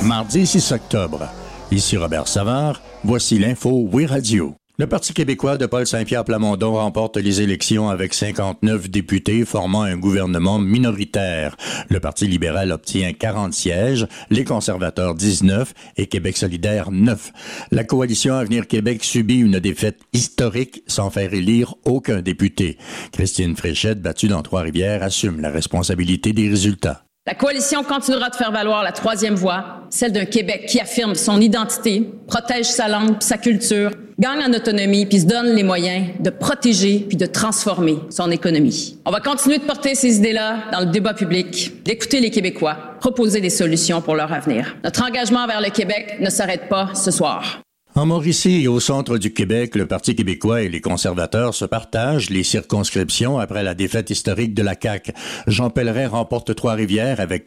Mardi 6 octobre. Ici Robert Savard, voici l'info Oui Radio. Le Parti québécois de Paul Saint-Pierre Plamondon remporte les élections avec 59 députés formant un gouvernement minoritaire. Le Parti libéral obtient 40 sièges, les conservateurs 19 et Québec solidaire 9. La coalition Avenir Québec subit une défaite historique sans faire élire aucun député. Christine Fréchette, battue dans Trois-Rivières, assume la responsabilité des résultats. La coalition continuera de faire valoir la troisième voie, celle d'un Québec qui affirme son identité, protège sa langue et sa culture, gagne en autonomie puis se donne les moyens de protéger puis de transformer son économie. On va continuer de porter ces idées-là dans le débat public, d'écouter les Québécois, proposer des solutions pour leur avenir. Notre engagement vers le Québec ne s'arrête pas ce soir. En Mauricie et au centre du Québec, le Parti québécois et les conservateurs se partagent les circonscriptions après la défaite historique de la CAQ. Jean Pellerin remporte Trois-Rivières avec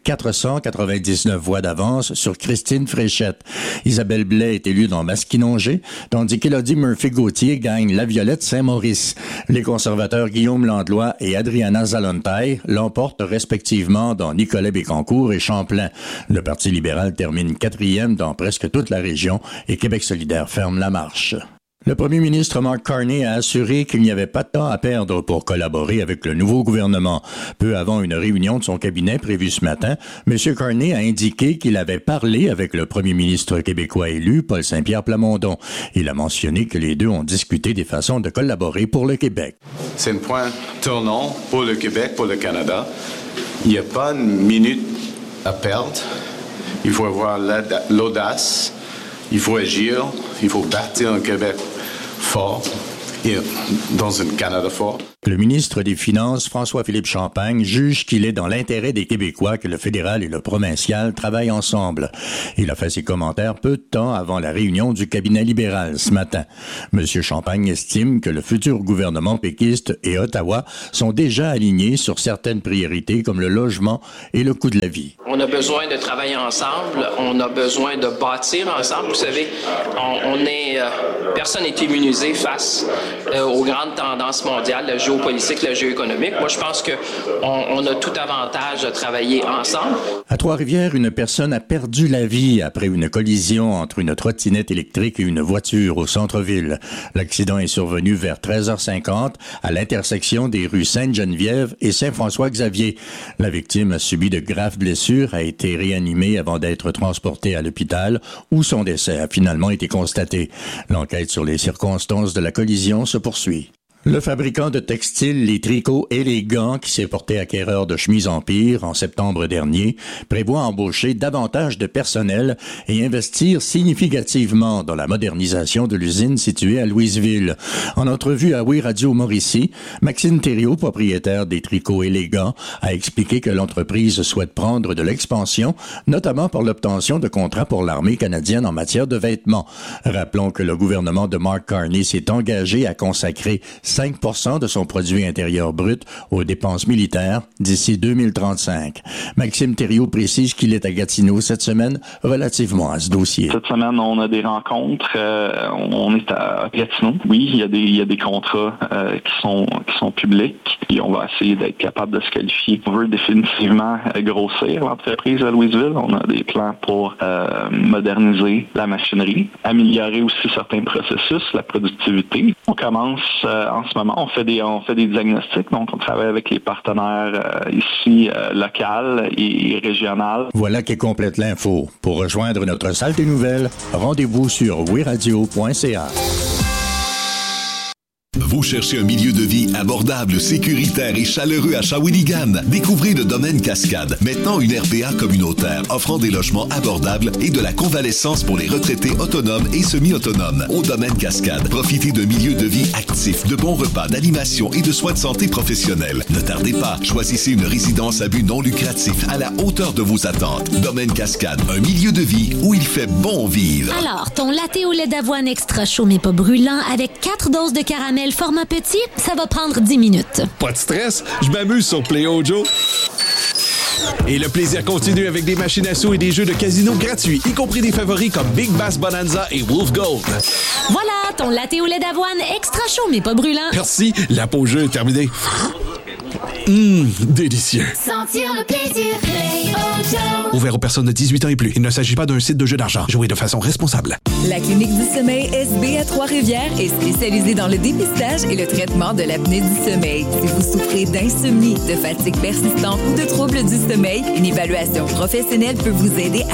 499 voix d'avance sur Christine Fréchette. Isabelle Blais est élue dans Masquinongé, tandis qu'Élodie Murphy-Gauthier gagne La Violette Saint-Maurice. Les conservateurs Guillaume Landlois et Adriana Zalontaille l'emportent respectivement dans Nicolet-Bécancour et Champlain. Le Parti libéral termine 4e dans presque toute la région et Québec solidaire ferme la marche. Le premier ministre Mark Carney a assuré qu'il n'y avait pas de temps à perdre pour collaborer avec le nouveau gouvernement. Peu avant une réunion de son cabinet prévue ce matin, M. Carney a indiqué qu'il avait parlé avec le premier ministre québécois élu, Paul Saint-Pierre Plamondon. Il a mentionné que les deux ont discuté des façons de collaborer pour le Québec. C'est un point tournant pour le Québec, pour le Canada. Il n'y a pas une minute à perdre. Il faut avoir l'audace. Il faut agir, il faut bâtir un Québec fort et dans un Canada fort. Le ministre des Finances, François-Philippe Champagne, juge qu'il est dans l'intérêt des Québécois que le fédéral et le provincial travaillent ensemble. Il a fait ses commentaires peu de temps avant la réunion du cabinet libéral ce matin. M. Champagne estime que le futur gouvernement péquiste et Ottawa sont déjà alignés sur certaines priorités comme le logement et le coût de la vie. On a besoin de travailler ensemble, on a besoin de bâtir ensemble. Vous savez, personne n'est immunisé face aux grandes tendances mondiales, la géopolitique, la géoéconomique. Moi, je pense qu'on a tout avantage de travailler ensemble. À Trois-Rivières, une personne a perdu la vie après une collision entre une trottinette électrique et une voiture au centre-ville. L'accident est survenu vers 13h50 à l'intersection des rues Sainte-Geneviève et Saint-François-Xavier. La victime a subi de graves blessures, a été réanimée avant d'être transportée à l'hôpital où son décès a finalement été constaté. L'enquête sur les circonstances de la collision se poursuit. Le fabricant de textiles, les tricots et les gants qui s'est porté acquéreur de Chemise Empire en septembre dernier prévoit embaucher davantage de personnel et investir significativement dans la modernisation de l'usine située à Louisville. En entrevue à Oui Radio Mauricie, Maxime Thériault, propriétaire des tricots et les gants, a expliqué que l'entreprise souhaite prendre de l'expansion, notamment par l'obtention de contrats pour l'armée canadienne en matière de vêtements. Rappelons que le gouvernement de Mark Carney s'est engagé à consacrer 5% de son produit intérieur brut aux dépenses militaires d'ici 2035. Maxime Thériault précise qu'il est à Gatineau cette semaine relativement à ce dossier. Cette semaine, on a des rencontres. On est à Gatineau. Oui, il y a des contrats qui sont publics. Et on va essayer d'être capable de se qualifier. On veut définitivement grossir l'entreprise à Louisville. On a des plans pour moderniser la machinerie, améliorer aussi certains processus, la productivité. On commence en ce moment, on fait des diagnostics, donc on travaille avec les partenaires ici locales et régionales. Voilà qui complète l'info. Pour rejoindre notre salle des nouvelles, rendez-vous sur wiradio.ca. Vous cherchez un milieu de vie abordable, sécuritaire et chaleureux à Shawinigan? Découvrez le Domaine Cascade, maintenant une RPA communautaire, offrant des logements abordables et de la convalescence pour les retraités autonomes et semi-autonomes. Au Domaine Cascade, profitez d'un milieu de vie actif, de bons repas, d'animation et de soins de santé professionnels. Ne tardez pas, choisissez une résidence à but non lucratif à la hauteur de vos attentes. Domaine Cascade, un milieu de vie où il fait bon vivre. Alors, ton latte au lait d'avoine extra chaud mais pas brûlant avec 4 doses de caramel format petit, ça va prendre 10 minutes. Pas de stress, je m'amuse sur Play Ojo. Et le plaisir continue avec des machines à sous et des jeux de casino gratuits, y compris des favoris comme Big Bass Bonanza et Wolf Gold. Voilà, ton latte au lait d'avoine extra chaud mais pas brûlant. Merci, la pause jeu est terminée. Délicieux. Sentir le plaisir, Play Auto. Ouvert aux personnes de 18 ans et plus. Il ne s'agit pas d'un site de jeu d'argent. Jouez de façon responsable. La Clinique du sommeil SB à Trois-Rivières est spécialisée dans le dépistage et le traitement de l'apnée du sommeil. Si vous souffrez d'insomnie, de fatigue persistante ou de troubles du sommeil, une évaluation professionnelle peut vous aider